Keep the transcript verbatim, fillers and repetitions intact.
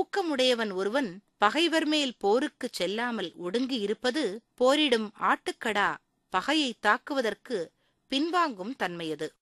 ஊக்கமுடையவன் ஒருவன் பகைவர் மேல் போருக்குச் செல்லாமல் ஒடுங்கி இருப்பது போரிடும் ஆட்டுக்கடா பகையை தாக்குவதற்கு பின்வாங்கும் தன்மையது.